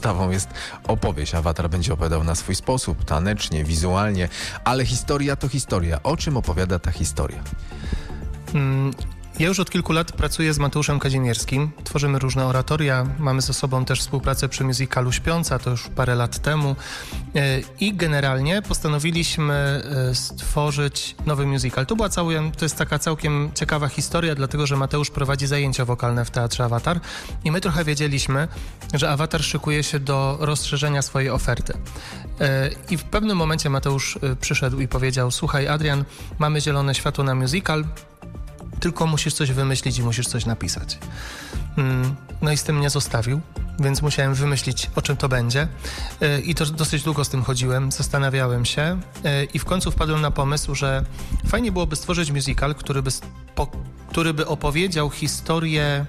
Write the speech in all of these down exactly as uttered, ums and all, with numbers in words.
podstawą jest opowieść. Awatar będzie opowiadał na swój sposób, tanecznie, wizualnie, ale historia to historia. O czym opowiada ta historia? Hmm. Ja już od kilku lat pracuję z Mateuszem Kazimierskim, tworzymy różne oratoria, mamy ze sobą też współpracę przy musicalu Śpiąca, to już parę lat temu i generalnie postanowiliśmy stworzyć nowy musical. To była całkiem, to jest taka całkiem ciekawa historia, dlatego że Mateusz prowadzi zajęcia wokalne w Teatrze Awatar i my trochę wiedzieliśmy, że Awatar szykuje się do rozszerzenia swojej oferty. I w pewnym momencie Mateusz przyszedł i powiedział: słuchaj Adrian, mamy zielone światło na musical, tylko musisz coś wymyślić i musisz coś napisać. No i z tym mnie zostawił, więc musiałem wymyślić, o czym to będzie. I to dosyć długo z tym chodziłem, zastanawiałem się i w końcu wpadłem na pomysł, że fajnie byłoby stworzyć musical, który by, spo, który by opowiedział historię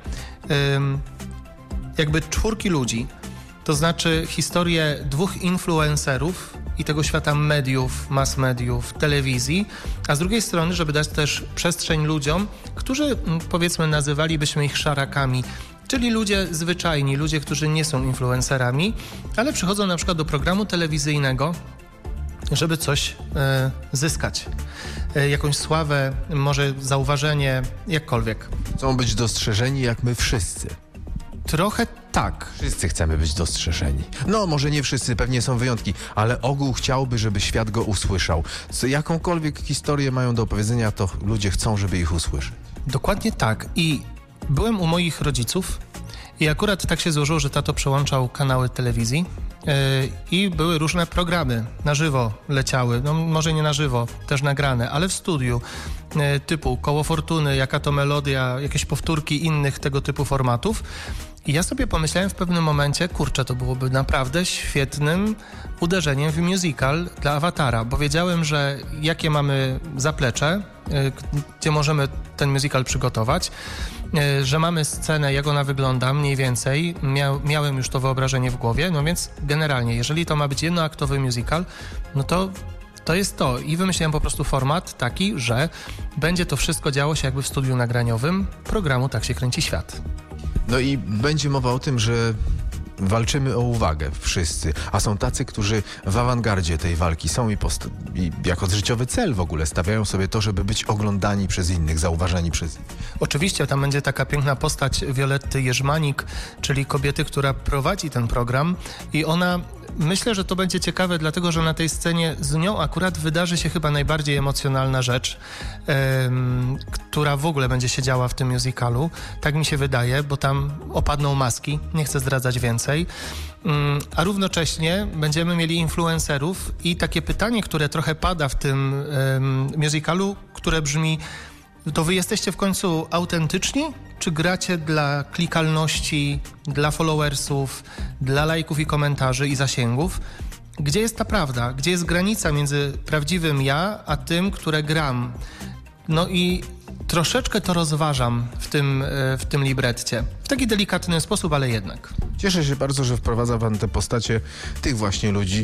jakby czwórki ludzi. To znaczy historię dwóch influencerów i tego świata mediów, mass mediów, telewizji, a z drugiej strony, żeby dać też przestrzeń ludziom, którzy, powiedzmy, nazywalibyśmy ich szarakami, czyli ludzie zwyczajni, ludzie, którzy nie są influencerami, ale przychodzą na przykład do programu telewizyjnego, żeby coś e, zyskać. E, jakąś sławę, może zauważenie, jakkolwiek. Chcą być dostrzeżeni jak my wszyscy. Trochę tak. Wszyscy chcemy być dostrzeżeni. No, może nie wszyscy, pewnie są wyjątki, ale ogół chciałby, żeby świat go usłyszał. Co, jakąkolwiek historię mają do opowiedzenia, to ludzie chcą, żeby ich usłyszeć. Dokładnie tak. I byłem u moich rodziców i akurat tak się złożyło, że tato przełączał kanały telewizji yy, i były różne programy na żywo leciały. No może nie na żywo, też nagrane, ale w studiu. Yy, typu Koło Fortuny, Jaka to melodia, jakieś powtórki innych tego typu formatów. I ja sobie pomyślałem w pewnym momencie, kurczę, to byłoby naprawdę świetnym uderzeniem w musical dla Awatara, bo wiedziałem, że jakie mamy zaplecze, y, gdzie możemy ten musical przygotować, y, że mamy scenę, jak ona wygląda mniej więcej, Mia- miałem już to wyobrażenie w głowie, no więc generalnie, jeżeli to ma być jednoaktowy musical, no to to jest to. I wymyśliłem po prostu format taki, że będzie to wszystko działo się jakby w studiu nagraniowym programu Tak się kręci świat. No i będzie mowa o tym, że walczymy o uwagę wszyscy, a są tacy, którzy w awangardzie tej walki są i, post- i jako życiowy cel w ogóle stawiają sobie to, żeby być oglądani przez innych, zauważani przez innych. Oczywiście tam będzie taka piękna postać Violetty Jerzmanik, czyli kobiety, która prowadzi ten program i ona, myślę, że to będzie ciekawe, dlatego że na tej scenie z nią akurat wydarzy się chyba najbardziej emocjonalna rzecz, ym, która w ogóle będzie się działa w tym musicalu. Tak mi się wydaje, bo tam opadną maski, nie chcę zdradzać więcej. Ym, a równocześnie będziemy mieli influencerów i takie pytanie, które trochę pada w tym ym, musicalu, które brzmi: to wy jesteście w końcu autentyczni? Czy gracie dla klikalności, dla followersów, dla lajków i komentarzy i zasięgów? Gdzie jest ta prawda? Gdzie jest granica między prawdziwym ja, a tym, które gram? No i troszeczkę to rozważam w tym, w tym libretcie. W taki delikatny sposób, ale jednak. Cieszę się bardzo, że wprowadza pan te postacie tych właśnie ludzi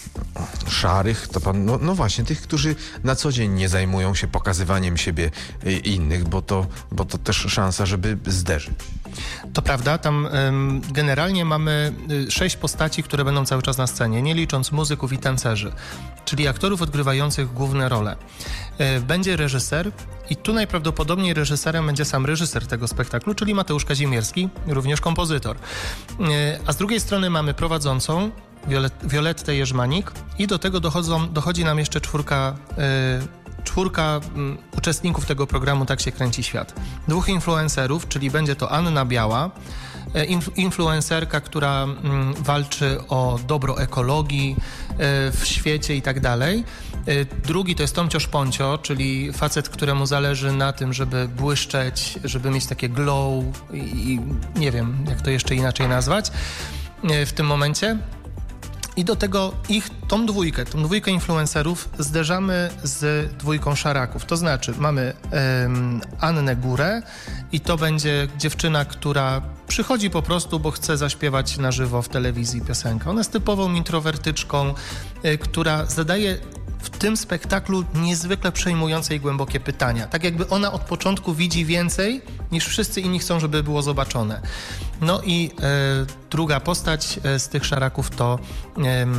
szarych, to pan, no, no właśnie, tych, którzy na co dzień nie zajmują się pokazywaniem siebie i innych, bo to, bo to też szansa, żeby zderzyć. To prawda, tam ym, generalnie mamy y, sześć postaci, które będą cały czas na scenie, nie licząc muzyków i tancerzy, czyli aktorów odgrywających główne role. Y, będzie reżyser i tu najprawdopodobniej reżyserem będzie sam reżyser tego spektaklu, czyli Mateusz Kazimierski, również kompozytor. Y, a z drugiej strony mamy prowadzącą Violet- Violettę Jerzmanik i do tego dochodzą, dochodzi nam jeszcze czwórka, y, czwórka y, uczestników tego programu Tak się kręci świat. Dwóch influencerów, czyli będzie to Anna Biała, y, inf- influencerka, która y, walczy o dobro ekologii y, w świecie i tak dalej. Y, drugi to jest Tomcio Szponcio, czyli facet, któremu zależy na tym, żeby błyszczeć, żeby mieć takie glow i, i nie wiem, jak to jeszcze inaczej nazwać y, w tym momencie. I do tego ich, tą dwójkę, tą dwójkę influencerów zderzamy z dwójką szaraków. To znaczy mamy um, Annę Górę i to będzie dziewczyna, która przychodzi po prostu, bo chce zaśpiewać na żywo w telewizji piosenkę. Ona jest typową introwertyczką, y, która zadaje w tym spektaklu niezwykle przejmujące i głębokie pytania. Tak jakby ona od początku widzi więcej, niż wszyscy inni chcą, żeby było zobaczone. No i e, druga postać e, z tych szaraków to e,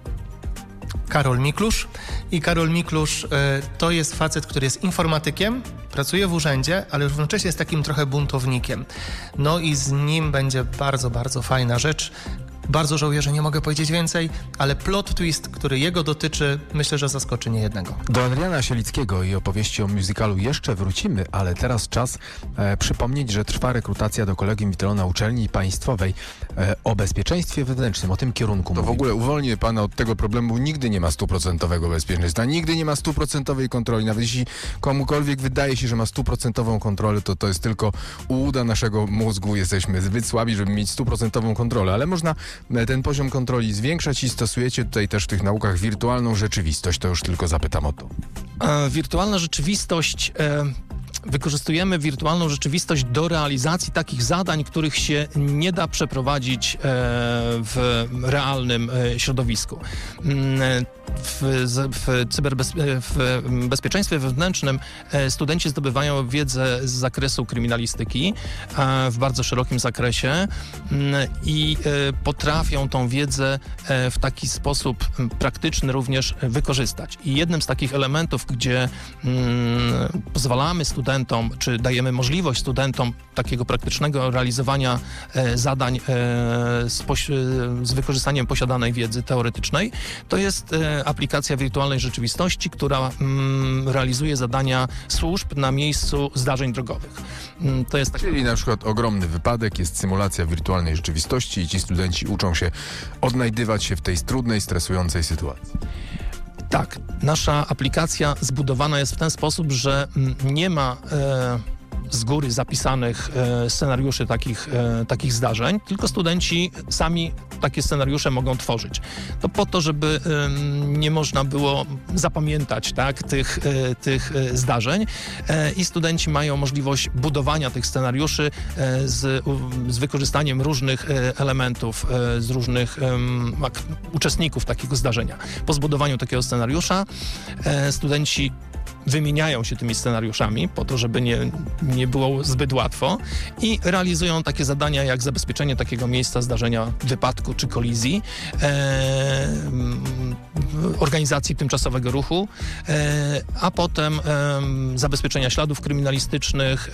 Karol Miklusz. I Karol Miklusz e, to jest facet, który jest informatykiem, pracuje w urzędzie, ale równocześnie jest takim trochę buntownikiem. No i z nim będzie bardzo, bardzo fajna rzecz. Bardzo żałuję, że nie mogę powiedzieć więcej, ale plot twist, który jego dotyczy, myślę, że zaskoczy niejednego. Do Adriana Sielickiego i opowieści o musicalu jeszcze wrócimy, ale teraz czas e, przypomnieć, że trwa rekrutacja do Kolegium Wittelona Uczelni Państwowej e, o bezpieczeństwie wewnętrznym, o tym kierunku. To mówimy. w ogóle uwolnię pana od tego problemu. Nigdy nie ma stuprocentowego bezpieczeństwa, nigdy nie ma stuprocentowej kontroli. Nawet jeśli komukolwiek wydaje się, że ma stuprocentową kontrolę, to to jest tylko ułuda naszego mózgu. Jesteśmy zbyt słabi, żeby mieć stuprocentową kontrolę, ale można ten poziom kontroli zwiększać i stosujecie tutaj też w tych naukach wirtualną rzeczywistość. To już tylko zapytam o to. E, wirtualna rzeczywistość... E... Wykorzystujemy wirtualną rzeczywistość do realizacji takich zadań, których się nie da przeprowadzić e, w realnym e, środowisku. W, w, cyberbez, w bezpieczeństwie wewnętrznym e, studenci zdobywają wiedzę z zakresu kryminalistyki e, w bardzo szerokim zakresie m, i e, potrafią tą wiedzę e, w taki sposób praktyczny również wykorzystać. I jednym z takich elementów, gdzie m, pozwalamy studentom, czy dajemy możliwość studentom takiego praktycznego realizowania e, zadań e, z, poś- z wykorzystaniem posiadanej wiedzy teoretycznej, to jest e, aplikacja wirtualnej rzeczywistości, która mm, realizuje zadania służb na miejscu zdarzeń drogowych. Mm, to jest tak... Czyli na przykład ogromny wypadek, jest symulacja wirtualnej rzeczywistości i ci studenci uczą się odnajdywać się w tej trudnej, stresującej sytuacji. Tak, nasza aplikacja zbudowana jest w ten sposób, że mm, nie ma e, z góry zapisanych e, scenariuszy takich, e, takich zdarzeń, tylko studenci sami takie scenariusze mogą tworzyć. To po to, żeby e, nie można było zapamiętać tak, tych, e, tych e, zdarzeń e, i studenci mają możliwość budowania tych scenariuszy e, z, u, z wykorzystaniem różnych e, elementów, e, z różnych e, ak- uczestników takiego zdarzenia. Po zbudowaniu takiego scenariusza e, studenci wymieniają się tymi scenariuszami po to, żeby nie, nie było zbyt łatwo i realizują takie zadania jak zabezpieczenie takiego miejsca zdarzenia wypadku czy kolizji, e, organizacji tymczasowego ruchu, e, a potem e, zabezpieczenia śladów kryminalistycznych,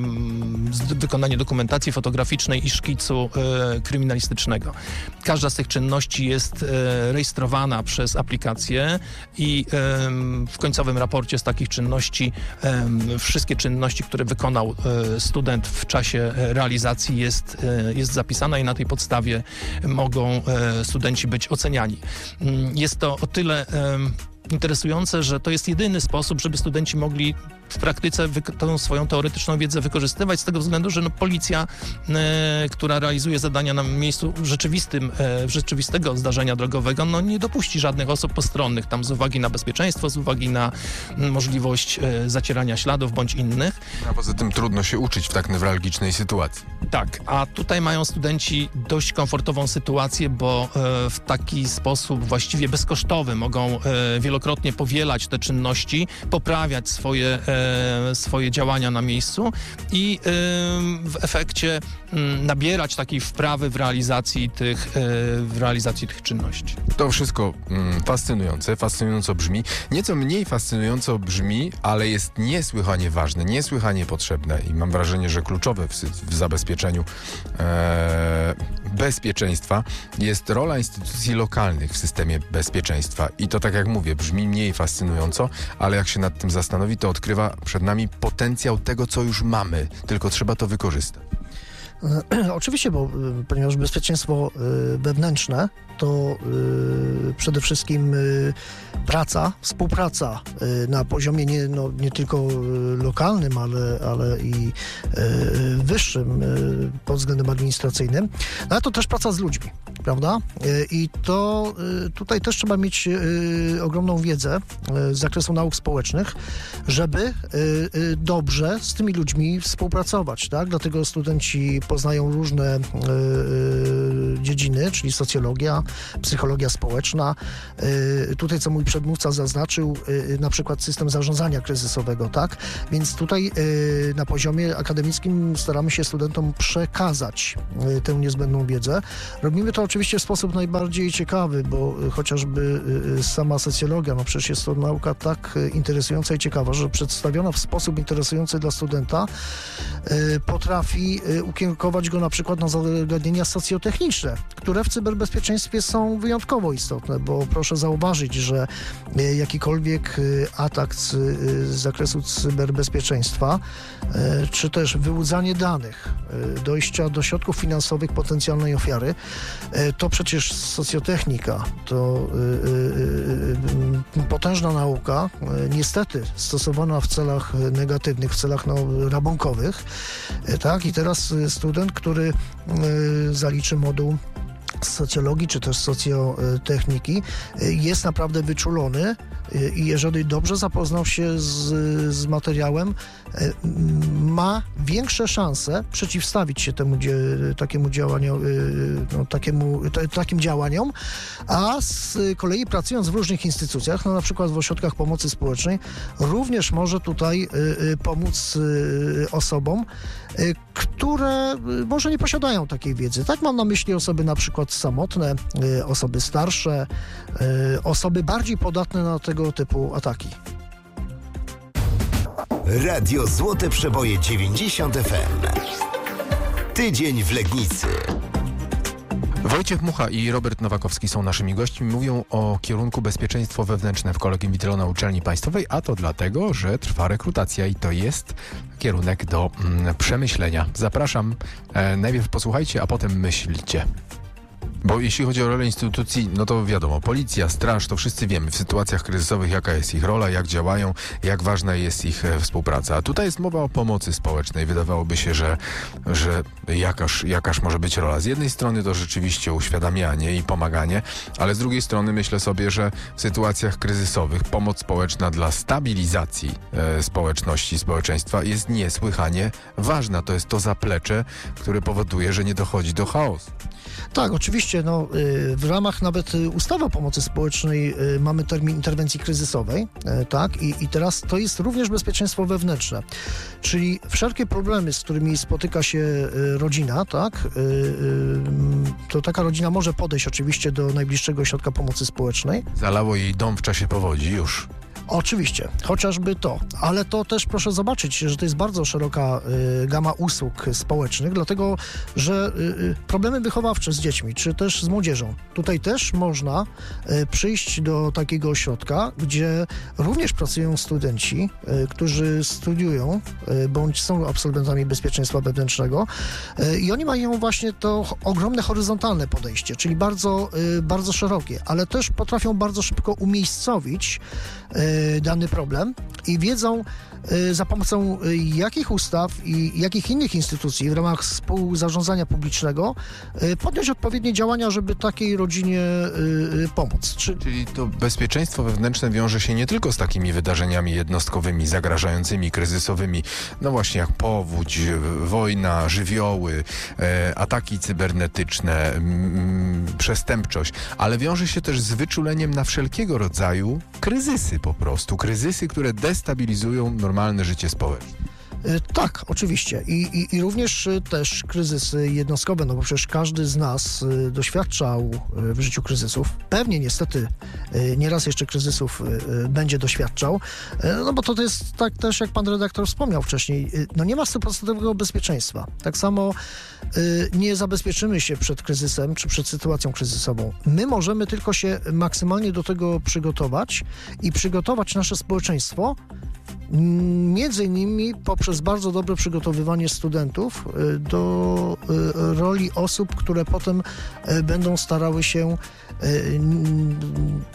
e, wykonanie dokumentacji fotograficznej i szkicu e, kryminalistycznego. Każda z tych czynności jest e, rejestrowana przez aplikację i e, w końcowym raporcie z takich czynności, e, wszystkie czynności, które wykonał e, student w czasie realizacji jest, e, jest zapisana i na tej podstawie mogą e, studenci być oceniani. Jest to o tyle e, interesujące, że to jest jedyny sposób, żeby studenci mogli w praktyce wyk- tą swoją teoretyczną wiedzę wykorzystywać z tego względu, że no, policja, e, która realizuje zadania na miejscu rzeczywistym, e, rzeczywistego zdarzenia drogowego, no nie dopuści żadnych osób postronnych tam z uwagi na bezpieczeństwo, z uwagi na m, możliwość e, zacierania śladów bądź innych. A poza tym trudno się uczyć w tak newralgicznej sytuacji. Tak, a tutaj mają studenci dość komfortową sytuację, bo e, w taki sposób właściwie bezkosztowy mogą e, wielokrotnie powielać te czynności, poprawiać swoje, e, swoje działania na miejscu i e, w efekcie m, nabierać takiej wprawy w realizacji tych, e, w realizacji tych czynności. To wszystko mm, fascynujące, fascynująco brzmi. Nieco mniej fascynująco brzmi, ale jest niesłychanie ważne, niesłychanie potrzebne i mam wrażenie, że kluczowe w, w zabezpieczeniu e, bezpieczeństwa jest rola instytucji lokalnych w systemie bezpieczeństwa. I to, tak jak mówię, brzmi mniej fascynująco, ale jak się nad tym zastanowi, to odkrywa przed nami potencjał tego, co już mamy, tylko trzeba to wykorzystać. Oczywiście, bo y, ponieważ bezpieczeństwo y, wewnętrzne to y, przede wszystkim y, praca, współpraca y, na poziomie nie, no, nie tylko y, lokalnym, ale, ale i y, wyższym y, pod względem administracyjnym, no, ale to też praca z ludźmi, prawda? Y, I to y, tutaj też trzeba mieć y, ogromną wiedzę y, z zakresu nauk społecznych, żeby y, y, dobrze z tymi ludźmi współpracować, tak? Dlatego studenci poznają różne y, dziedziny, czyli socjologia, psychologia społeczna. Tutaj, co mój przedmówca zaznaczył, na przykład system zarządzania kryzysowego, tak? Więc tutaj na poziomie akademickim staramy się studentom przekazać tę niezbędną wiedzę. Robimy to oczywiście w sposób najbardziej ciekawy, bo chociażby sama socjologia, no przecież jest to nauka tak interesująca i ciekawa, że przedstawiona w sposób interesujący dla studenta potrafi ukierunkować go na przykład na zagadnienia socjotechniczne, które w cyberbezpieczeństwie są wyjątkowo istotne, bo proszę zauważyć, że jakikolwiek atak z, z zakresu cyberbezpieczeństwa, czy też wyłudzanie danych, dojścia do środków finansowych potencjalnej ofiary, to przecież socjotechnika, to potężna nauka, niestety stosowana w celach negatywnych, w celach no, rabunkowych, tak? I teraz student, który zaliczy moduł socjologii czy też socjotechniki, jest naprawdę wyczulony i jeżeli dobrze zapoznał się z, z materiałem, ma większe szanse przeciwstawić się temu takiemu działaniu, no, takiemu, t, takim działaniom, a z kolei pracując w różnych instytucjach, no, na przykład w ośrodkach pomocy społecznej, również może tutaj pomóc osobom, które może nie posiadają takiej wiedzy. Tak mam na myśli osoby na przykład samotne, osoby starsze, osoby bardziej podatne na tego typu ataki. Radio Złote Przeboje dziewięćdziesiąt F M. Tydzień w Legnicy. Wojciech Mucha i Robert Nowakowski są naszymi gośćmi. Mówią o kierunku bezpieczeństwo wewnętrzne w Kolegium Witrona na Uczelni Państwowej, a to dlatego, że trwa rekrutacja i to jest kierunek do mm, przemyślenia. Zapraszam. E, najpierw posłuchajcie, a potem myślcie. Bo jeśli chodzi o rolę instytucji, no to wiadomo, policja, straż, to wszyscy wiemy w sytuacjach kryzysowych, jaka jest ich rola, jak działają, jak ważna jest ich e, współpraca. A tutaj jest mowa o pomocy społecznej. Wydawałoby się, że, że jakaż, jakaż może być rola. Z jednej strony to rzeczywiście uświadamianie i pomaganie, ale z drugiej strony myślę sobie, że w sytuacjach kryzysowych pomoc społeczna dla stabilizacji e, społeczności, społeczeństwa jest niesłychanie ważna. To jest to zaplecze, które powoduje, że nie dochodzi do chaosu. Tak, oczywiście. No, w ramach nawet ustawy o pomocy społecznej mamy termin interwencji kryzysowej, tak, i, i teraz to jest również bezpieczeństwo wewnętrzne, czyli wszelkie problemy, z którymi spotyka się rodzina, tak, to taka rodzina może podejść oczywiście do najbliższego ośrodka pomocy społecznej. Zalało jej dom w czasie powodzi już. Oczywiście, chociażby to, ale to też proszę zobaczyć, że to jest bardzo szeroka y, gama usług społecznych, dlatego, że y, problemy wychowawcze z dziećmi, czy też z młodzieżą, tutaj też można y, przyjść do takiego ośrodka, gdzie również pracują studenci, y, którzy studiują, y, bądź są absolwentami bezpieczeństwa wewnętrznego y, i oni mają właśnie to ogromne horyzontalne podejście, czyli bardzo, y, bardzo szerokie, ale też potrafią bardzo szybko umiejscowić y, dany problem i wiedzą, za pomocą jakich ustaw i jakich innych instytucji w ramach współzarządzania publicznego podjąć odpowiednie działania, żeby takiej rodzinie pomóc. Czy... Czyli to bezpieczeństwo wewnętrzne wiąże się nie tylko z takimi wydarzeniami jednostkowymi, zagrażającymi, kryzysowymi, no właśnie jak powódź, wojna, żywioły, ataki cybernetyczne, m, przestępczość, ale wiąże się też z wyczuleniem na wszelkiego rodzaju kryzysy po prostu. Kryzysy, które destabilizują normalne życie społeczne. Tak, oczywiście. I, i, I również też kryzysy jednostkowe, no bo przecież każdy z nas doświadczał w życiu kryzysów. Pewnie niestety nieraz jeszcze kryzysów będzie doświadczał, no bo to jest tak też, jak pan redaktor wspomniał wcześniej, no nie ma stuprocentowego bezpieczeństwa. Tak samo nie zabezpieczymy się przed kryzysem czy przed sytuacją kryzysową. My możemy tylko się maksymalnie do tego przygotować i przygotować nasze społeczeństwo między innymi poprzez bardzo dobre przygotowywanie studentów do roli osób, które potem będą starały się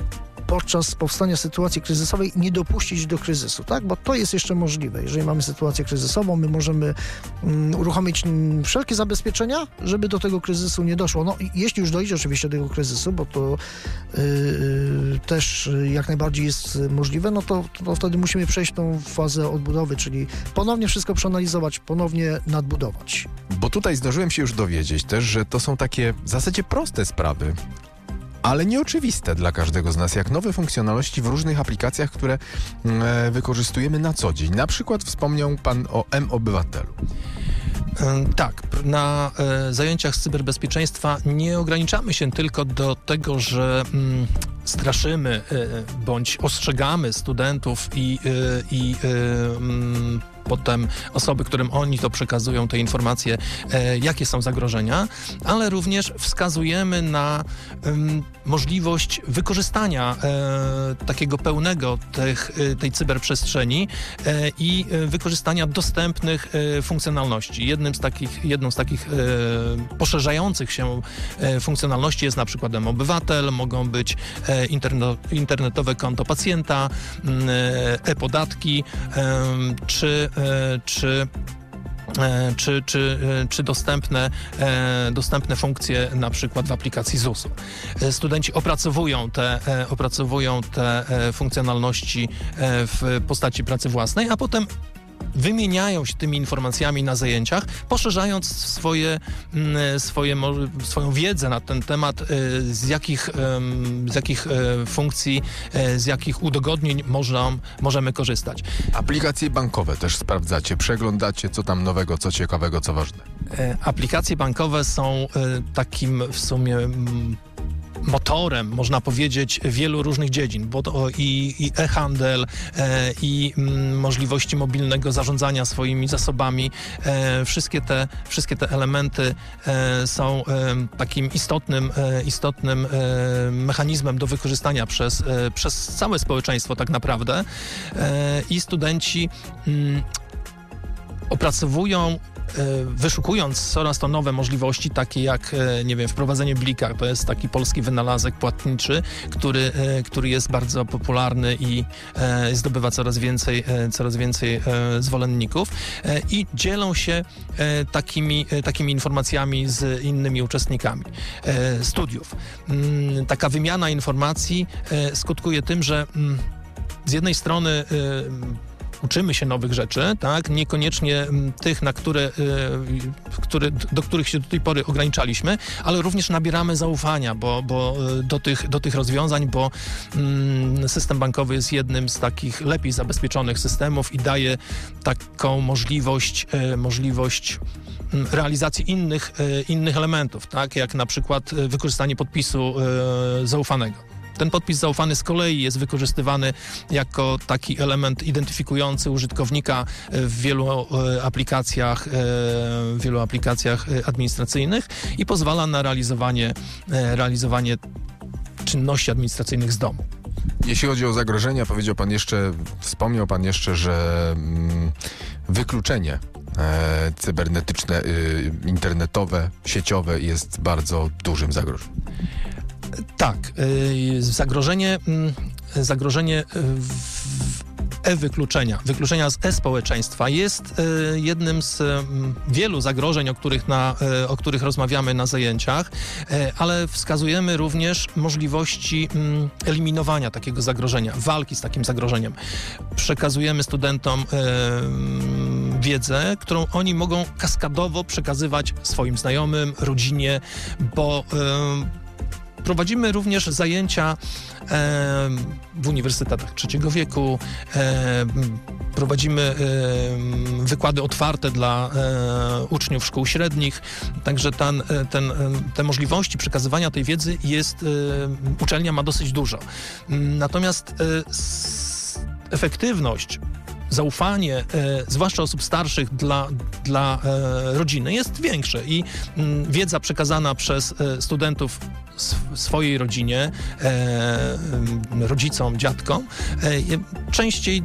podczas powstania sytuacji kryzysowej nie dopuścić do kryzysu, tak? Bo to jest jeszcze możliwe. Jeżeli mamy sytuację kryzysową, my możemy um, uruchomić um, wszelkie zabezpieczenia, żeby do tego kryzysu nie doszło. No, jeśli już dojdzie oczywiście do tego kryzysu, bo to yy, też jak najbardziej jest możliwe, no to, to wtedy musimy przejść tą fazę odbudowy, czyli ponownie wszystko przeanalizować, ponownie nadbudować. Bo tutaj zdążyłem się już dowiedzieć też, że to są takie w zasadzie proste sprawy, ale nieoczywiste dla każdego z nas, jak nowe funkcjonalności w różnych aplikacjach, które e, wykorzystujemy na co dzień. Na przykład wspomniał pan o M-Obywatelu. Tak, na e, zajęciach z cyberbezpieczeństwa nie ograniczamy się tylko do tego, że mm, straszymy e, bądź ostrzegamy studentów i, e, i e, mm, potem osoby, którym oni to przekazują, te informacje, e, jakie są zagrożenia, ale również wskazujemy na um, możliwość wykorzystania e, takiego pełnego tych, e, tej cyberprzestrzeni e, i e, wykorzystania dostępnych e, funkcjonalności. Jednym z takich, jedną z takich e, poszerzających się e, funkcjonalności jest na przykład M-Obywatel, mogą być e, interno, internetowe konto pacjenta, e, e-podatki, e, czy Czy, czy, czy, czy dostępne, dostępne funkcje na przykład w aplikacji zusu. Studenci opracowują te, opracowują te funkcjonalności w postaci pracy własnej, a potem wymieniają się tymi informacjami na zajęciach, poszerzając swoje, swoje, swoją wiedzę na ten temat, z jakich, z jakich funkcji, z jakich udogodnień można, możemy korzystać. Aplikacje bankowe też sprawdzacie, przeglądacie, co tam nowego, co ciekawego, co ważne. Aplikacje bankowe są takim w sumie motorem, można powiedzieć, wielu różnych dziedzin, bo to i, i e-handel, e, i m, możliwości mobilnego zarządzania swoimi zasobami. E, wszystkie, te, wszystkie te elementy e, są e, takim istotnym, e, istotnym e, mechanizmem do wykorzystania przez, e, przez całe społeczeństwo tak naprawdę. E, I studenci m, opracowują, wyszukując coraz to nowe możliwości, takie jak, nie wiem, wprowadzenie blika. To jest taki polski wynalazek płatniczy, który, który jest bardzo popularny i zdobywa coraz więcej, coraz więcej zwolenników i dzielą się takimi, takimi informacjami z innymi uczestnikami studiów. Taka wymiana informacji skutkuje tym, że z jednej strony uczymy się nowych rzeczy, tak? Niekoniecznie tych, na które, które, do których się do tej pory ograniczaliśmy, ale również nabieramy zaufania, bo, bo do, tych, do tych rozwiązań, bo mm, system bankowy jest jednym z takich lepiej zabezpieczonych systemów i daje taką możliwość, e, możliwość realizacji innych, e, innych elementów, tak? Jak na przykład wykorzystanie podpisu e, zaufanego. Ten podpis zaufany z kolei jest wykorzystywany jako taki element identyfikujący użytkownika w wielu aplikacjach, w wielu aplikacjach administracyjnych i pozwala na realizowanie, realizowanie czynności administracyjnych z domu. Jeśli chodzi o zagrożenia, powiedział pan jeszcze, wspomniał pan jeszcze, że mm, wykluczenie e, cybernetyczne, y, internetowe, sieciowe jest bardzo dużym zagrożeniem. Tak, y, zagrożenie, y, zagrożenie e-wykluczenia, wykluczenia z e-społeczeństwa jest y, jednym z y, wielu zagrożeń, o których, na, y, o których rozmawiamy na zajęciach, y, ale wskazujemy również możliwości y, eliminowania takiego zagrożenia, walki z takim zagrożeniem. Przekazujemy studentom y, wiedzę, którą oni mogą kaskadowo przekazywać swoim znajomym, rodzinie, bo y, prowadzimy również zajęcia e, w uniwersytetach trzeciego wieku, e, prowadzimy e, wykłady otwarte dla e, uczniów szkół średnich, także ten, ten, te możliwości przekazywania tej wiedzy jest, e, uczelnia ma dosyć dużo. Natomiast e, s, efektywność, zaufanie, e, zwłaszcza osób starszych dla, dla e, rodziny jest większe i m, wiedza przekazana przez e, studentów swojej rodzinie, e, rodzicom, dziadkom, e, częściej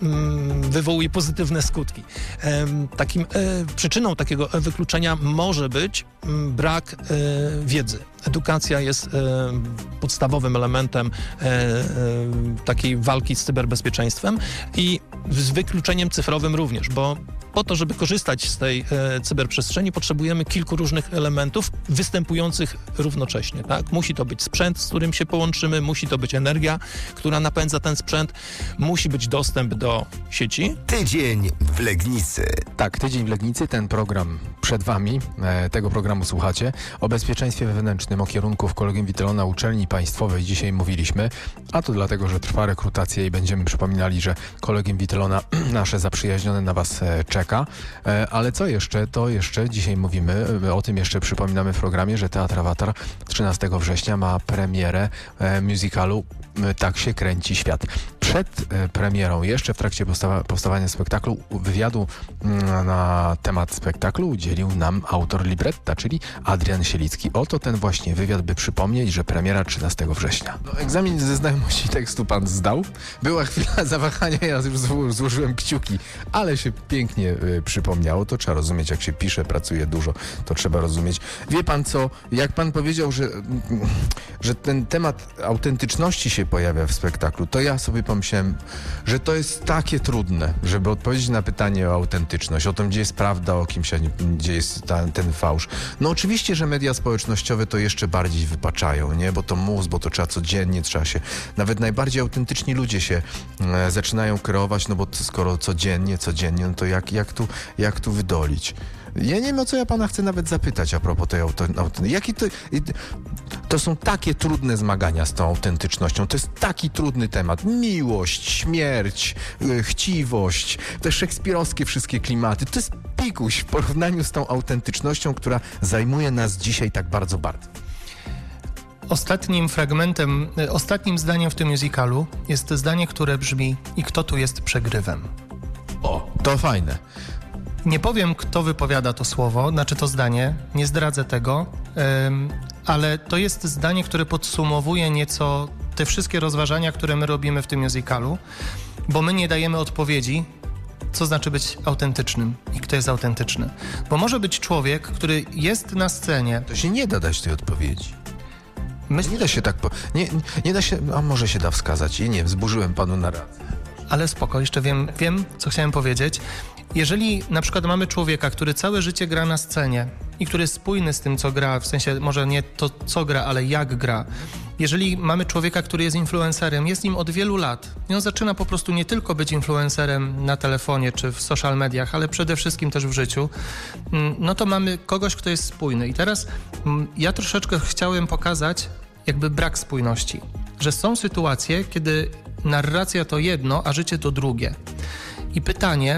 mm, wywołuje pozytywne skutki. Em, takim e, przyczyną takiego wykluczenia może być m, brak e, wiedzy. Edukacja jest e, podstawowym elementem e, e, takiej walki z cyberbezpieczeństwem i z wykluczeniem cyfrowym również, bo po to, żeby korzystać z tej e, cyberprzestrzeni, potrzebujemy kilku różnych elementów występujących równocześnie. Tak? Musi to być sprzęt, z którym się połączymy, musi to być energia, która napędza ten sprzęt, musi być dostęp do sieci. Tydzień w Legnicy. Tak, tydzień w Legnicy, ten program przed wami, e, tego programu słuchacie. O bezpieczeństwie wewnętrznym, o kierunku w Kolegium Wittelona Uczelni Państwowej dzisiaj mówiliśmy, a to dlatego, że trwa rekrutacja i będziemy przypominali, że Kolegium Wittelona nasze zaprzyjaźnione na was e, czeka. E, ale co jeszcze? To jeszcze dzisiaj mówimy, e, o tym jeszcze przypominamy w programie, że Teatr Awatar trzynastego września ma premierę e, musicalu e, Tak się kręci świat. Przed e, premierą, jeszcze w trakcie powstawa- powstawania spektaklu, wywiadu mm, na temat spektaklu udzielił nam autor libretta, czyli Adrian Sielicki. Oto ten właśnie wywiad, by przypomnieć, że premiera trzynastego września. No, egzamin ze znajomości tekstu pan zdał. Była chwila zawahania, ja już zło- złożyłem kciuki, ale się pięknie y, przypomniało. To trzeba rozumieć, jak się pisze, pracuje dużo, to trzeba rozumieć. Wie pan co, jak pan powiedział, że, że ten temat autentyczności się pojawia w spektaklu, to ja sobie pomyślałem, że to jest takie trudne, żeby odpowiedzieć na pytanie o autentyczność, o tym, gdzie jest prawda, o kimś, a nie, gdzie jest ta, ten fałsz. No oczywiście, że media społecznościowe to jeszcze bardziej wypaczają, nie? Bo to mus, bo to trzeba codziennie, trzeba się, nawet najbardziej autentyczni ludzie się e, zaczynają kreować, no bo to, skoro codziennie, codziennie, no to jak, jak, tu, jak tu wydolić? Ja nie wiem, o co ja pana chcę nawet zapytać a propos tej autentyczności. Jaki to, to są takie trudne zmagania z tą autentycznością. To jest taki trudny temat. Miłość, śmierć, yy, chciwość, te szekspirowskie wszystkie klimaty. To jest pikuś w porównaniu z tą autentycznością, która zajmuje nas dzisiaj tak bardzo bardzo. Ostatnim fragmentem, y, ostatnim zdaniem w tym musicalu jest zdanie, które brzmi: i kto tu jest przegrywem? O, to fajne. Nie powiem, kto wypowiada to słowo, znaczy to zdanie, nie zdradzę tego, ym, ale to jest zdanie, które podsumowuje nieco te wszystkie rozważania, które my robimy w tym musicalu, bo my nie dajemy odpowiedzi, co znaczy być autentycznym i kto jest autentyczny. Bo może być człowiek, który jest na scenie. To się nie da dać tej odpowiedzi. Myśl... Nie da się tak... Po, nie, nie da się... A może się da wskazać. I nie, wzburzyłem panu narrację. Ale spoko, jeszcze wiem, wiem, co chciałem powiedzieć. Jeżeli na przykład mamy człowieka, który całe życie gra na scenie i który jest spójny z tym, co gra, w sensie może nie to, co gra, ale jak gra. Jeżeli mamy człowieka, który jest influencerem, jest nim od wielu lat i on zaczyna po prostu nie tylko być influencerem na telefonie czy w social mediach, ale przede wszystkim też w życiu, no to mamy kogoś, kto jest spójny. I teraz ja troszeczkę chciałem pokazać jakby brak spójności, że są sytuacje, kiedy narracja to jedno, a życie to drugie. I pytanie,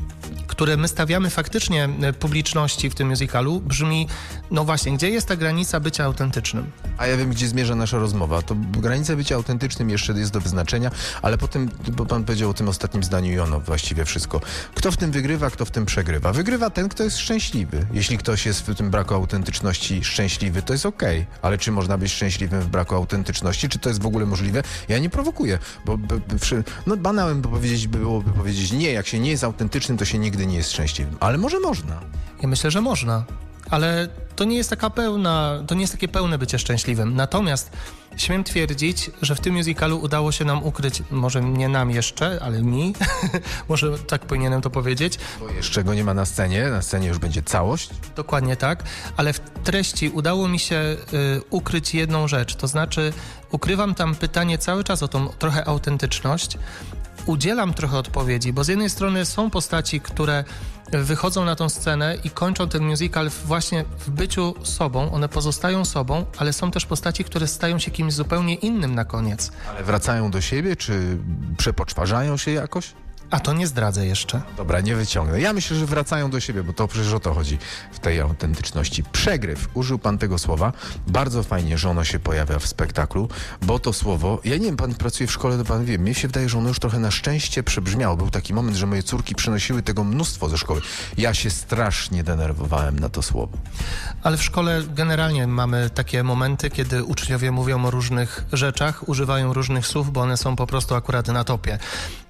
które my stawiamy faktycznie publiczności w tym musicalu, brzmi, no właśnie, gdzie jest ta granica bycia autentycznym? A ja wiem, gdzie zmierza nasza rozmowa. To granica bycia autentycznym jeszcze jest do wyznaczenia, ale potem, bo pan powiedział o tym ostatnim zdaniu i ono właściwie wszystko. Kto w tym wygrywa, kto w tym przegrywa? Wygrywa ten, kto jest szczęśliwy. Jeśli ktoś jest w tym braku autentyczności szczęśliwy, to jest okej. Okay. Ale czy można być szczęśliwym w braku autentyczności? Czy to jest w ogóle możliwe? Ja nie prowokuję, bo by, by, no banałem by powiedzieć, by byłoby powiedzieć nie, jak się nie jest autentycznym, to się nigdy nie jest szczęśliwym. Ale może można. Ja myślę, że można. Ale to nie jest taka pełna, to nie jest takie pełne bycie szczęśliwym. Natomiast śmiem twierdzić, że w tym musicalu udało się nam ukryć, może nie nam jeszcze, ale mi, może tak powinienem to powiedzieć. Bo jeszcze go nie ma na scenie, na scenie już będzie całość. Dokładnie tak, ale w treści udało mi się y, ukryć jedną rzecz, to znaczy ukrywam tam pytanie cały czas o tą trochę autentyczność. Udzielam trochę odpowiedzi, bo z jednej strony są postaci, które wychodzą na tą scenę i kończą ten musical właśnie w byciu sobą, one pozostają sobą, ale są też postaci, które stają się kimś zupełnie innym na koniec. Ale wracają do siebie, czy przepoczwarzają się jakoś? A to nie zdradzę jeszcze. Dobra, nie wyciągnę. Ja myślę, że wracają do siebie, bo to przecież o to chodzi w tej autentyczności. Przegryw. Użył pan tego słowa. Bardzo fajnie, że ono się pojawia w spektaklu, bo to słowo, ja nie wiem, pan pracuje w szkole, to pan wie, mnie się wydaje, że ono już trochę na szczęście przebrzmiało. Był taki moment, że moje córki przynosiły tego mnóstwo ze szkoły. Ja się strasznie denerwowałem na to słowo. Ale w szkole generalnie mamy takie momenty, kiedy uczniowie mówią o różnych rzeczach, używają różnych słów, bo one są po prostu akurat na topie.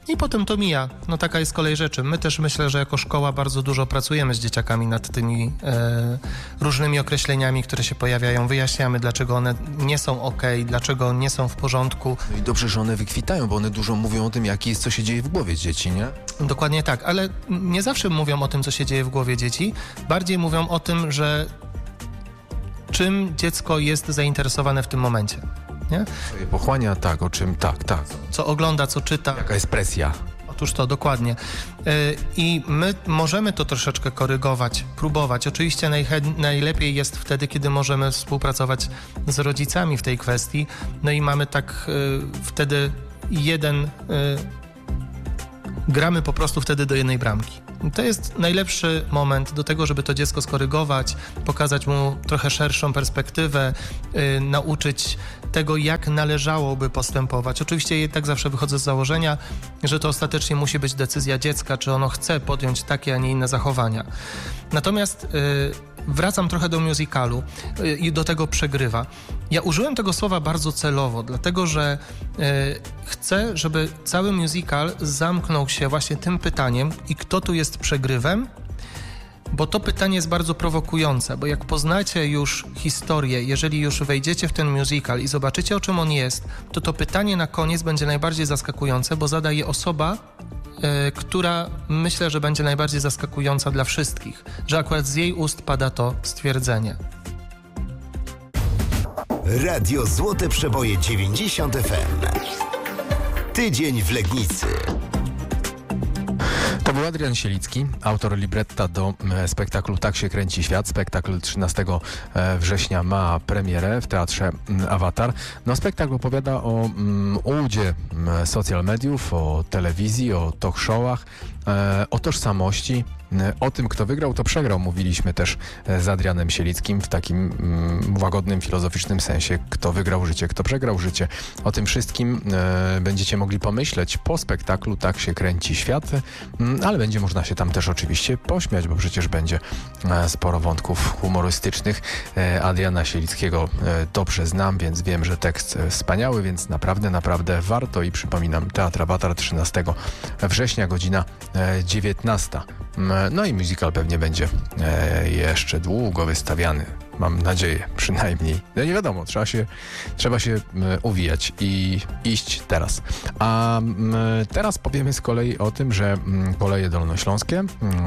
I potem to mija. No taka jest kolej rzeczy. My też myślę, że jako szkoła bardzo dużo pracujemy z dzieciakami nad tymi e, różnymi określeniami, które się pojawiają. Wyjaśniamy, dlaczego one nie są okej, dlaczego nie są w porządku. No i dobrze, że one wykwitają, bo one dużo mówią o tym, jaki jest, co się dzieje w głowie dzieci, nie? Dokładnie tak, ale nie zawsze mówią o tym, co się dzieje w głowie dzieci. Bardziej mówią o tym, że czym dziecko jest zainteresowane w tym momencie. Nie? Co je pochłania, tak, o czym, tak, tak. Co ogląda, co czyta. Jaka jest presja? Otóż to, dokładnie. Yy, I my możemy to troszeczkę korygować, próbować. Oczywiście najchę- najlepiej jest wtedy, kiedy możemy współpracować z rodzicami w tej kwestii. No i mamy tak yy, wtedy jeden... Yy, gramy po prostu wtedy do jednej bramki. I to jest najlepszy moment do tego, żeby to dziecko skorygować, pokazać mu trochę szerszą perspektywę, yy, nauczyć tego, jak należałoby postępować. Oczywiście ja tak zawsze wychodzę z założenia, że to ostatecznie musi być decyzja dziecka, czy ono chce podjąć takie, a nie inne zachowania. Natomiast yy, wracam trochę do musicalu yy, i do tego przegrywa. Ja użyłem tego słowa bardzo celowo, dlatego że yy, chcę, żeby cały musical zamknął się właśnie tym pytaniem i kto tu jest przegrywem, bo to pytanie jest bardzo prowokujące, bo jak poznacie już historię, jeżeli już wejdziecie w ten musical i zobaczycie, o czym on jest, to to pytanie na koniec będzie najbardziej zaskakujące, bo zada je osoba, yy, która myślę, że będzie najbardziej zaskakująca dla wszystkich, że akurat z jej ust pada to stwierdzenie. Radio Złote Przeboje dziewięćdziesiąt F M. Tydzień w Legnicy. To był Adrian Sielicki, autor libretta do e, spektaklu Tak się kręci świat. Spektakl trzynastego września ma premierę w Teatrze m, Awatar. No, spektakl opowiada o m, ułudzie m, social mediów, o telewizji, o talk showach, e, o tożsamości, e, o tym, kto wygrał, to przegrał. Mówiliśmy też e, z Adrianem Sielickim w takim m, łagodnym, filozoficznym sensie, kto wygrał życie, kto przegrał życie. O tym wszystkim e, będziecie mogli pomyśleć po spektaklu Tak się kręci świat. M, ale będzie można się tam też oczywiście pośmiać, bo przecież będzie e, sporo wątków humorystycznych. E, Adriana Sielickiego e, dobrze znam, więc wiem, że tekst e, wspaniały, więc naprawdę, naprawdę warto i przypominam, Teatr Awatar trzynastego września, godzina e, dziewiętnasta. E, no i musical pewnie będzie e, jeszcze długo wystawiany. Mam nadzieję, przynajmniej. No nie wiadomo, trzeba się, trzeba się e, uwijać i iść teraz. A m, teraz powiemy z kolei o tym, że m, Koleje Dolnośląskie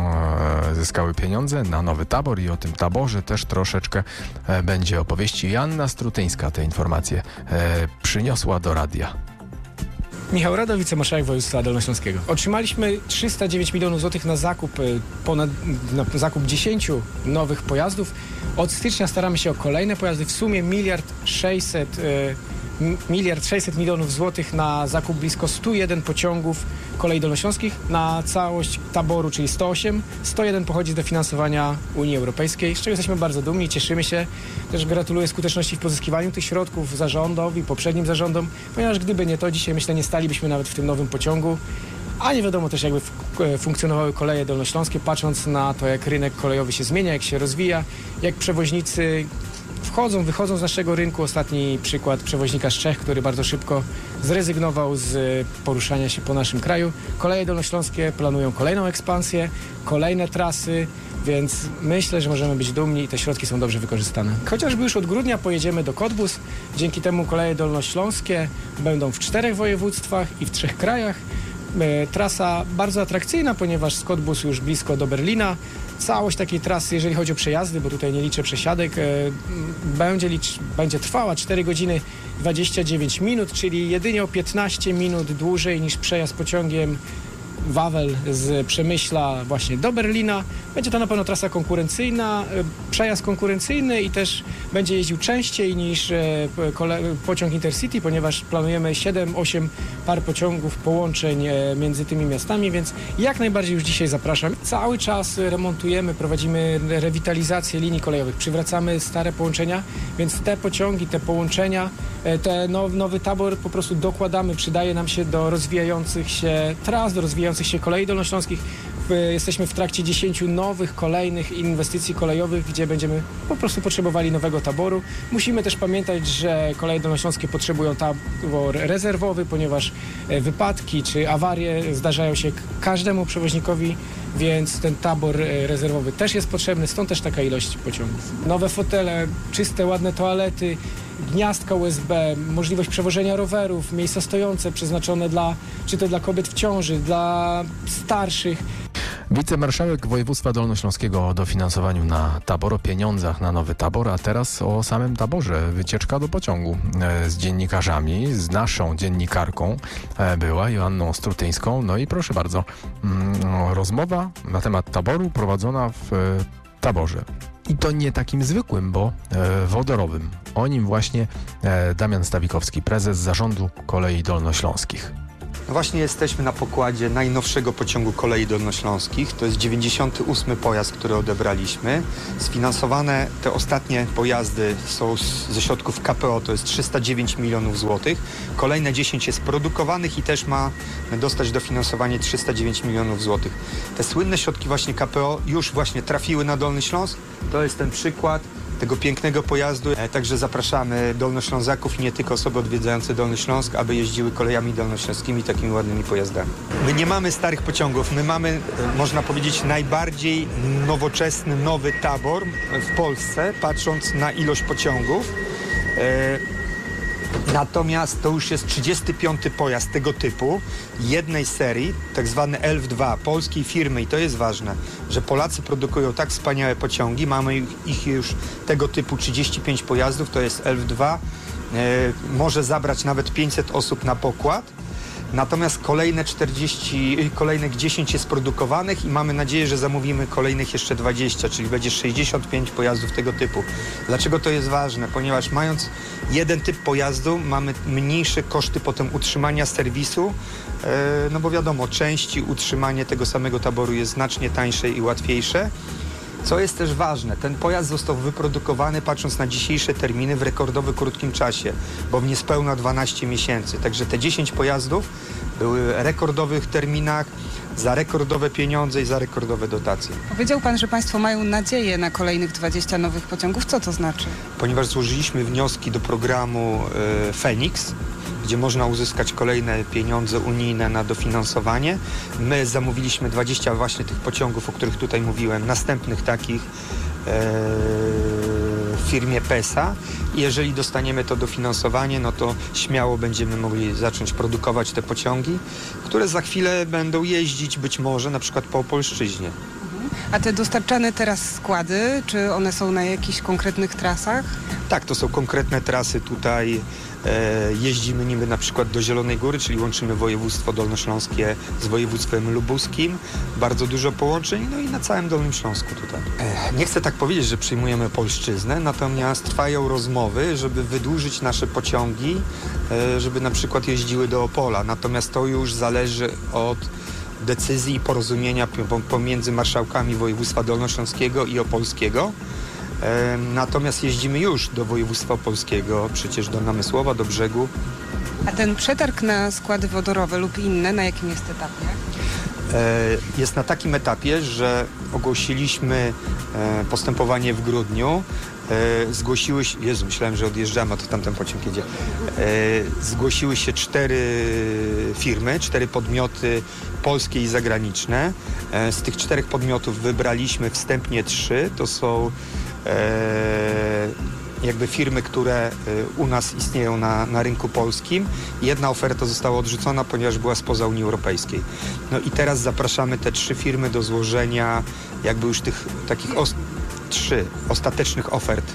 e, zyskały pieniądze na nowy tabor i o tym taborze też troszeczkę e, będzie opowieści. Joanna Strutyńska te informacje e, przyniosła do radia. Michał Rado, wicemarszałek województwa dolnośląskiego. Otrzymaliśmy trzysta dziewięć milionów złotych na zakup, ponad, na zakup dziesięciu nowych pojazdów. Od stycznia staramy się o kolejne pojazdy. W sumie miliard sześćset, miliard sześćset milionów złotych na zakup blisko stu jeden pociągów kolei dolnośląskich. Na całość taboru, czyli sto osiem. sto jeden pochodzi z dofinansowania Unii Europejskiej, z czego jesteśmy bardzo dumni, cieszymy się. Też gratuluję skuteczności w pozyskiwaniu tych środków zarządowi, poprzednim zarządom, ponieważ gdyby nie to, dzisiaj myślę, nie stalibyśmy nawet w tym nowym pociągu. A nie wiadomo też, jakby funkcjonowały koleje dolnośląskie, patrząc na to, jak rynek kolejowy się zmienia, jak się rozwija, jak przewoźnicy wchodzą, wychodzą z naszego rynku. Ostatni przykład przewoźnika z Czech, który bardzo szybko zrezygnował z poruszania się po naszym kraju. Koleje dolnośląskie planują kolejną ekspansję, kolejne trasy, więc myślę, że możemy być dumni i te środki są dobrze wykorzystane. Chociażby już od grudnia pojedziemy do Cottbus. Dzięki temu koleje dolnośląskie będą w czterech województwach i w trzech krajach. Trasa bardzo atrakcyjna, ponieważ z Cottbus już blisko do Berlina. Całość takiej trasy, jeżeli chodzi o przejazdy, bo tutaj nie liczę przesiadek, będzie, licz, będzie trwała cztery godziny dwadzieścia dziewięć minut, czyli jedynie o piętnaście minut dłużej niż przejazd pociągiem Wawel z Przemyśla właśnie do Berlina. Będzie to na pewno trasa konkurencyjna, przejazd konkurencyjny i też będzie jeździł częściej niż pociąg Intercity, ponieważ planujemy siedem osiem par pociągów, połączeń między tymi miastami, więc jak najbardziej już dzisiaj zapraszam. Cały czas remontujemy, prowadzimy rewitalizację linii kolejowych, przywracamy stare połączenia, więc te pociągi, te połączenia, ten nowy tabor po prostu dokładamy, przydaje nam się do rozwijających się tras, do rozwijających się kolei dolnośląskich. y, jesteśmy w trakcie dziesięciu nowych, kolejnych inwestycji kolejowych, gdzie będziemy po prostu potrzebowali nowego taboru. Musimy też pamiętać, że Koleje Dolnośląskie potrzebują tabor rezerwowy, ponieważ y, wypadki czy awarie zdarzają się każdemu przewoźnikowi, więc ten tabor y, rezerwowy też jest potrzebny, stąd też taka ilość pociągów. Nowe fotele, czyste, ładne toalety, gniazdka U S B, możliwość przewożenia rowerów, miejsca stojące przeznaczone dla, czy to dla kobiet w ciąży, dla starszych. Wicemarszałek województwa dolnośląskiego o dofinansowaniu na tabor, o pieniądzach na nowy tabor, a teraz o samym taborze. Wycieczka do pociągu e, z dziennikarzami, z naszą dziennikarką e, była, Joanną Strutyńską. No i proszę bardzo, mm, rozmowa na temat taboru prowadzona w e, taborze. I to nie takim zwykłym, bo e, wodorowym. O nim właśnie e, Damian Stawikowski, prezes Zarządu Kolei Dolnośląskich. Właśnie jesteśmy na pokładzie najnowszego pociągu Kolei Dolnośląskich. To jest dziewięćdziesiąty ósmy pojazd, który odebraliśmy. Sfinansowane te ostatnie pojazdy są z, ze środków K P O, to jest trzysta dziewięć milionów złotych. Kolejne dziesięć jest produkowanych i też ma dostać dofinansowanie trzysta dziewięć milionów złotych. Te słynne środki właśnie K P O już właśnie trafiły na Dolny Śląsk. To jest ten przykład tego pięknego pojazdu. E, także zapraszamy Dolnoślązaków i nie tylko osoby odwiedzające Dolny Śląsk, aby jeździły kolejami dolnośląskimi takimi ładnymi pojazdami. My nie mamy starych pociągów, my mamy, e, można powiedzieć, najbardziej nowoczesny, nowy tabor w Polsce, patrząc na ilość pociągów. E, Natomiast to już jest trzydziesty piąty pojazd tego typu, jednej serii, tak zwany Elf dwa, polskiej firmy, i to jest ważne, że Polacy produkują tak wspaniałe pociągi, mamy ich już tego typu trzydzieści pięć pojazdów, to jest Elf dwa, e, może zabrać nawet pięćset osób na pokład. Natomiast kolejne czterdzieści, kolejnych dziesięć jest produkowanych i mamy nadzieję, że zamówimy kolejnych jeszcze dwadzieścia, czyli będzie sześćdziesiąt pięć pojazdów tego typu. Dlaczego to jest ważne? Ponieważ mając jeden typ pojazdu, mamy mniejsze koszty potem utrzymania serwisu, no bo wiadomo, części, utrzymanie tego samego taboru jest znacznie tańsze i łatwiejsze. Co jest też ważne, ten pojazd został wyprodukowany, patrząc na dzisiejsze terminy, w rekordowo krótkim czasie, bo w niespełna dwanaście miesięcy. Także te dziesięć pojazdów były w rekordowych terminach, za rekordowe pieniądze i za rekordowe dotacje. Powiedział pan, że państwo mają nadzieję na kolejnych dwadzieścia nowych pociągów. Co to znaczy? Ponieważ złożyliśmy wnioski do programu y, Feniks, gdzie można uzyskać kolejne pieniądze unijne na dofinansowanie. My zamówiliśmy dwadzieścia właśnie tych pociągów, o których tutaj mówiłem, następnych takich e, w firmie Pesa. I jeżeli dostaniemy to dofinansowanie, no to śmiało będziemy mogli zacząć produkować te pociągi, które za chwilę będą jeździć być może na przykład po Opolszczyźnie. A te dostarczane teraz składy, czy one są na jakichś konkretnych trasach? Tak, to są konkretne trasy tutaj. E, jeździmy niby na przykład do Zielonej Góry, czyli łączymy województwo dolnośląskie z województwem lubuskim. Bardzo dużo połączeń, no i na całym Dolnym Śląsku tutaj. E, nie chcę tak powiedzieć, że przyjmujemy Polszczyznę, natomiast trwają rozmowy, żeby wydłużyć nasze pociągi, e, żeby na przykład jeździły do Opola. Natomiast to już zależy od decyzji i porozumienia pomiędzy marszałkami województwa dolnośląskiego i opolskiego. E, natomiast jeździmy już do województwa opolskiego, przecież do Namysłowa, do Brzegu. A ten przetarg na składy wodorowe lub inne, na jakim jest etapie? E, jest na takim etapie, że ogłosiliśmy e, postępowanie w grudniu. E, zgłosiły się, Jezu, myślałem, że odjeżdżamy, a to tamten pociąg jedzie. E, zgłosiły się cztery firmy, cztery podmioty polskie i zagraniczne. E, z tych czterech podmiotów wybraliśmy wstępnie trzy. To są e, jakby firmy, które u nas istnieją na, na rynku polskim. Jedna oferta została odrzucona, ponieważ była spoza Unii Europejskiej. No i teraz zapraszamy te trzy firmy do złożenia jakby już tych takich os- trzy ostatecznych ofert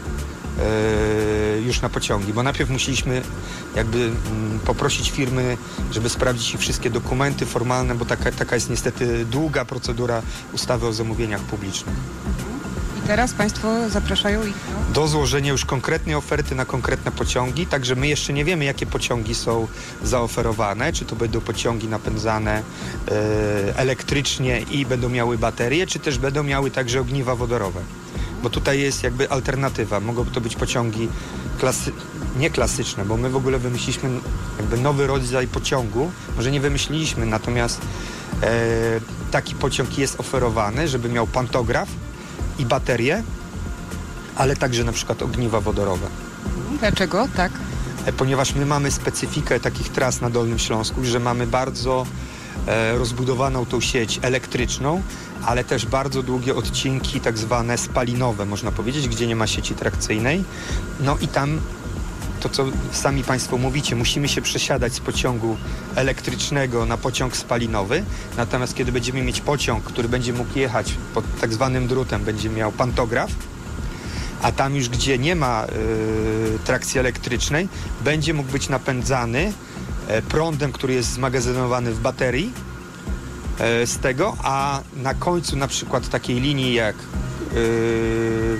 yy, już na pociągi, bo najpierw musieliśmy jakby mm, poprosić firmy, żeby sprawdzić ich wszystkie dokumenty formalne, bo taka, taka jest niestety długa procedura ustawy o zamówieniach publicznych. Teraz państwo zapraszają ich do... do złożenia już konkretnej oferty na konkretne pociągi, także my jeszcze nie wiemy, jakie pociągi są zaoferowane, czy to będą pociągi napędzane e, elektrycznie i będą miały baterie, czy też będą miały także ogniwa wodorowe. Bo tutaj jest jakby alternatywa. Mogą to być pociągi klasy... nie klasyczne, bo my w ogóle wymyśliliśmy jakby nowy rodzaj pociągu. Może nie wymyśliliśmy, natomiast e, taki pociąg jest oferowany, żeby miał pantograf i baterię, ale także na przykład ogniwa wodorowe. Dlaczego? Tak. E, ponieważ my mamy specyfikę takich tras na Dolnym Śląsku, że mamy bardzo e, rozbudowaną tą sieć elektryczną, ale też bardzo długie odcinki, tak zwane spalinowe, można powiedzieć, gdzie nie ma sieci trakcyjnej. No i tam to, co sami Państwo mówicie, musimy się przesiadać z pociągu elektrycznego na pociąg spalinowy. Natomiast kiedy będziemy mieć pociąg, który będzie mógł jechać pod tak zwanym drutem, będzie miał pantograf, a tam już, gdzie nie ma y, trakcji elektrycznej, będzie mógł być napędzany y, prądem, który jest zmagazynowany w baterii y, z tego, a na końcu na przykład takiej linii jak y,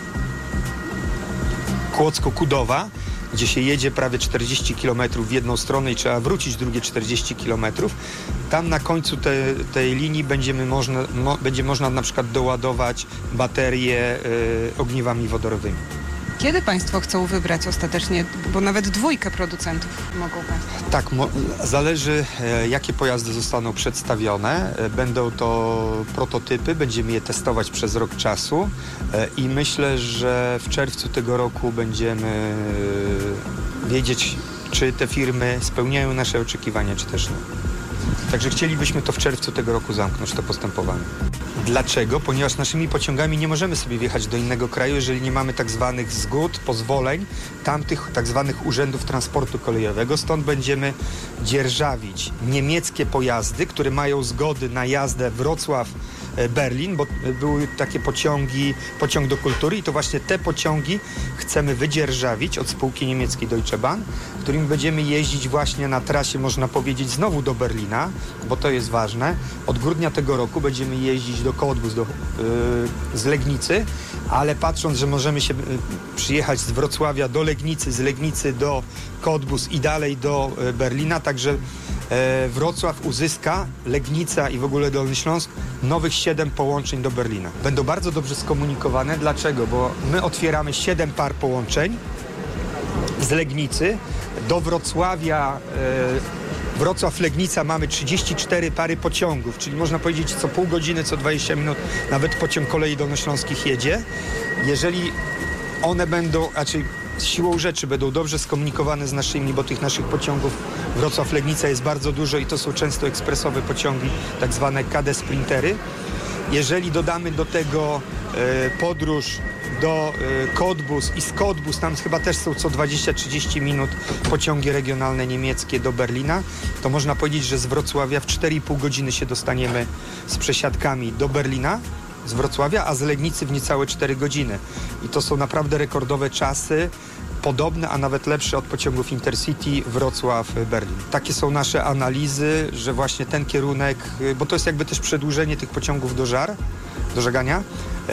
Kłodzko-Kudowa, gdzie się jedzie prawie czterdzieści kilometrów w jedną stronę i trzeba wrócić drugie czterdzieści kilometrów, tam na końcu te, tej linii będziemy można, mo, będzie można na przykład doładować baterie y, ogniwami wodorowymi. Kiedy Państwo chcą wybrać ostatecznie, bo nawet dwójkę producentów mogą Państwo? Tak, mo- zależy e, jakie pojazdy zostaną przedstawione. E, będą to prototypy, będziemy je testować przez rok czasu e, i myślę, że w czerwcu tego roku będziemy e, wiedzieć, czy te firmy spełniają nasze oczekiwania, czy też nie. Także chcielibyśmy to w czerwcu tego roku zamknąć, to postępowanie. Dlaczego? Ponieważ naszymi pociągami nie możemy sobie wjechać do innego kraju, jeżeli nie mamy tak zwanych zgód, pozwoleń, tamtych tak zwanych urzędów transportu kolejowego. Stąd będziemy dzierżawić niemieckie pojazdy, które mają zgody na jazdę Wrocław-Berlin, bo były takie pociągi, pociąg do kultury i to właśnie te pociągi chcemy wydzierżawić od spółki niemieckiej Deutsche Bahn, którymi będziemy jeździć właśnie na trasie, można powiedzieć, znowu do Berlina, bo to jest ważne. Od grudnia tego roku będziemy jeździć do Cottbus, do, yy, z Legnicy, ale patrząc, że możemy się yy, przyjechać z Wrocławia do Legnicy, z Legnicy do Cottbus i dalej do yy, Berlina, także yy, Wrocław uzyska, Legnica i w ogóle Dolny Śląsk, nowych siedem połączeń do Berlina. Będą bardzo dobrze skomunikowane. Dlaczego? Bo my otwieramy siedem par połączeń z Legnicy do Wrocławia. Yy, Wrocław-Legnica mamy trzydzieści cztery pary pociągów, czyli można powiedzieć co pół godziny, co dwadzieścia minut nawet pociąg kolei dolnośląskich jedzie. Jeżeli one będą, raczej siłą rzeczy będą dobrze skomunikowane z naszymi, bo tych naszych pociągów Wrocław-Legnica jest bardzo dużo i to są często ekspresowe pociągi, tak zwane K D Sprintery. Jeżeli dodamy do tego e, podróż do y, Cottbus i z Cottbus, tam chyba też są co dwadzieścia trzydzieści minut pociągi regionalne niemieckie do Berlina, to można powiedzieć, że z Wrocławia w cztery i pół godziny się dostaniemy z przesiadkami do Berlina z Wrocławia, a z Legnicy w niecałe cztery godziny. I to są naprawdę rekordowe czasy, podobne, a nawet lepsze od pociągów Intercity Wrocław-Berlin. Takie są nasze analizy, że właśnie ten kierunek, bo to jest jakby też przedłużenie tych pociągów do Żar, do Żegania,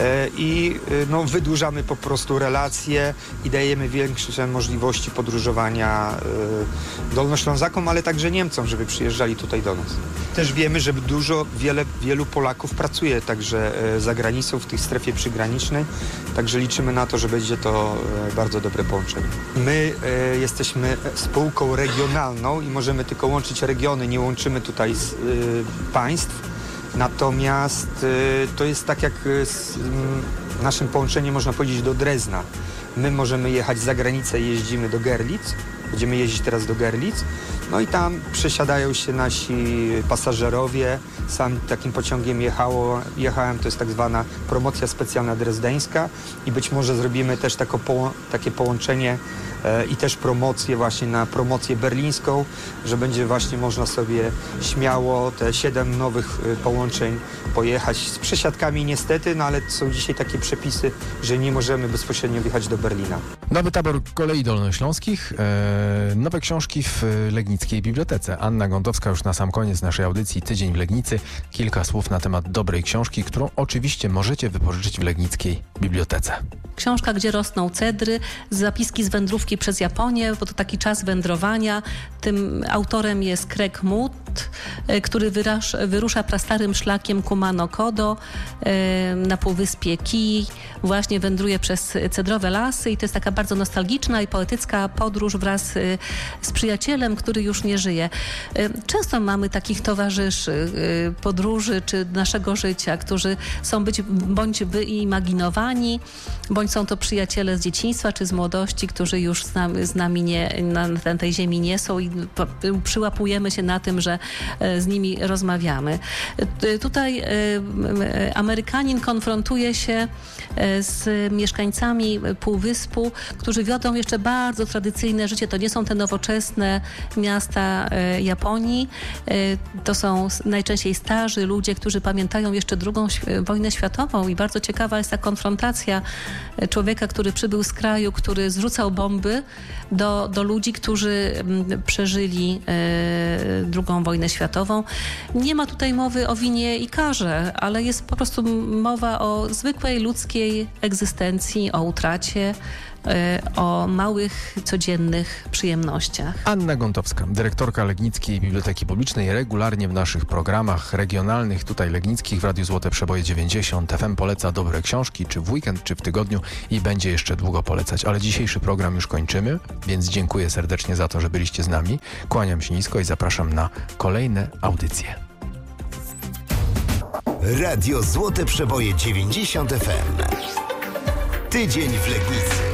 i no, wydłużamy po prostu relacje i dajemy większe możliwości podróżowania Dolnoślązakom, ale także Niemcom, żeby przyjeżdżali tutaj do nas. Też wiemy, że dużo, wiele, wielu Polaków pracuje także za granicą, w tej strefie przygranicznej, także liczymy na to, że będzie to bardzo dobre połączenie. My e, jesteśmy spółką regionalną i możemy tylko łączyć regiony, nie łączymy tutaj z, e, państw. Natomiast y, to jest tak jak z y, naszym połączeniem, można powiedzieć, do Drezna. My możemy jechać za granicę, jeździmy do Görlitz, będziemy jeździć teraz do Görlitz, no i tam przesiadają się nasi pasażerowie. Sam takim pociągiem jechało, jechałem, to jest tak zwana promocja specjalna drezdeńska i być może zrobimy też tako poło- takie połączenie e, i też promocję właśnie na promocję berlińską, że będzie właśnie można sobie śmiało te siedem nowych e, połączeń pojechać z przesiadkami niestety, no ale są dzisiaj takie przepisy, że nie możemy bezpośrednio wjechać do Berlina. Nowy tabor kolei dolnośląskich, e, nowe książki w Legnickiej Bibliotece. Anna Gądowska już na sam koniec naszej audycji Tydzień w Legnicy. Kilka słów na temat dobrej książki, którą oczywiście możecie wypożyczyć w Legnickiej Bibliotece. Książka, gdzie rosną cedry, zapiski z wędrówki przez Japonię, bo to taki czas wędrowania. Tym autorem jest Craig Mood, który wyrasz, wyrusza prastarym szlakiem Kumano Kodo na półwyspie Kii. Właśnie wędruje przez cedrowe lasy i to jest taka bardzo bardzo nostalgiczna i poetycka podróż wraz y, z przyjacielem, który już nie żyje. Y, Często mamy takich towarzyszy y, podróży czy naszego życia, którzy są być bądź wyimaginowani, bądź są to przyjaciele z dzieciństwa czy z młodości, którzy już z nami, z nami nie, na, na tej ziemi nie są i po, przyłapujemy się na tym, że y, z nimi rozmawiamy. Y, tutaj y, y, Amerykanin konfrontuje się y, z mieszkańcami Półwyspu, którzy wiodą jeszcze bardzo tradycyjne życie. To nie są te nowoczesne miasta y, Japonii. Y, to są najczęściej starzy ludzie, którzy pamiętają jeszcze drugą świ- wojnę światową i bardzo ciekawa jest ta konfrontacja y, człowieka, który przybył z kraju, który zrzucał bomby do, do ludzi, którzy mm, przeżyli y, drugą wojnę światową. Nie ma tutaj mowy o winie i karze, ale jest po prostu mowa o zwykłej ludzkiej egzystencji, o utracie, o małych, codziennych przyjemnościach. Anna Gontowska, dyrektorka Legnickiej Biblioteki Publicznej, regularnie w naszych programach regionalnych, tutaj legnickich w Radiu Złote Przeboje dziewięćdziesiąt F M poleca dobre książki, czy w weekend, czy w tygodniu i będzie jeszcze długo polecać. Ale dzisiejszy program już kończymy, więc dziękuję serdecznie za to, że byliście z nami. Kłaniam się nisko i zapraszam na kolejne audycje. Radio Złote Przeboje dziewięćdziesiąt F M. Tydzień w Legnicy.